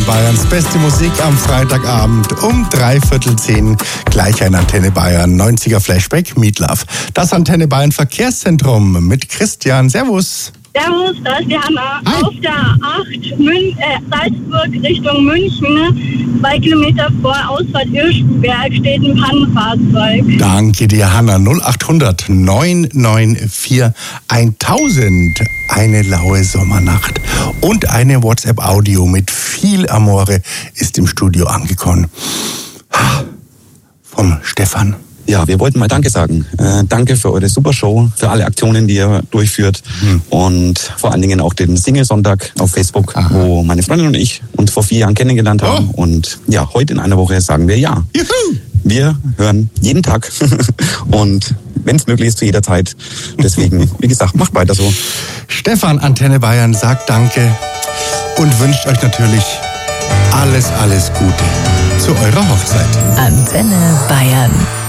Bayerns beste Musik am Freitagabend um 9:45. Gleich ein Antenne Bayern 90er Flashback Meatloaf. Das Antenne Bayern Verkehrszentrum mit Christian. Servus. Servus, da ist die Hanna. Hi. Auf der 8 Salzburg Richtung München, 2 Kilometer vor Ausfahrt Irschenberg, steht ein Pannenfahrzeug. Danke dir, Hanna. 0800 994 1000. Eine laue Sommernacht und eine WhatsApp-Audio mit viel Amore ist im Studio angekommen. Vom Stefan. Ja, wir wollten mal Danke sagen. Danke für eure super Show, für alle Aktionen, die ihr durchführt und vor allen Dingen auch den Single-Sonntag auf Facebook, wo meine Freundin und ich uns vor 4 Jahren kennengelernt haben. Und ja, heute in einer Woche sagen wir ja. Juhu. Wir hören jeden Tag und wenn es möglich ist, zu jeder Zeit. Deswegen, wie gesagt, macht weiter so. Stefan, Antenne Bayern sagt Danke und wünscht euch natürlich alles Gute zu eurer Hochzeit. Antenne Bayern.